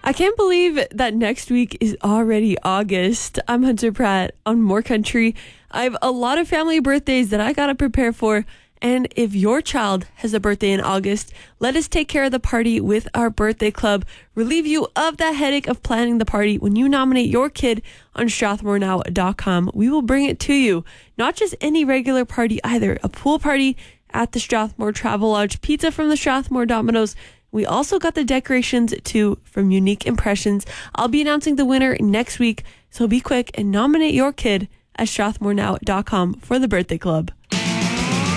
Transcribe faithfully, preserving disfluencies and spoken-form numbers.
I can't believe that next week is already August. I'm Hunter Pratt on More Country. I have a lot of family birthdays that I gotta prepare for. And if your child has a birthday in August, let us take care of the party with our birthday club. Relieve you of the headache of planning the party when you nominate your kid on strathmore now dot com. We will bring it to you. Not just any regular party either. A pool party at the Strathmore Travel Lodge, pizza from the Strathmore Domino's. We also got the decorations too from Unique Impressions. I'll be announcing the winner next week, so be quick and nominate your kid at strathmore now dot com for the birthday club.